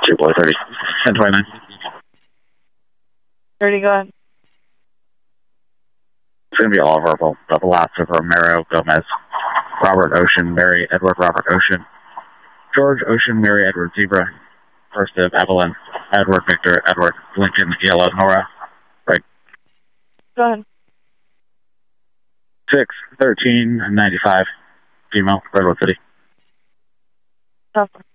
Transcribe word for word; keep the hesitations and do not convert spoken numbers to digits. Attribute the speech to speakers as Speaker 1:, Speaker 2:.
Speaker 1: two boy thirty. ten twenty-nine.
Speaker 2: thirty, go ahead.
Speaker 1: It's going to be all verbal, but the last of Romero Gomez, Robert Ocean, Mary Edward Robert Ocean, George Ocean, Mary Edward Zebra, first of Evelyn, Edward Victor, Edward Lincoln, Yellow Nora, right?
Speaker 2: Go ahead.
Speaker 1: six thirteen ninety-five, female, Redwood City.
Speaker 2: Tough.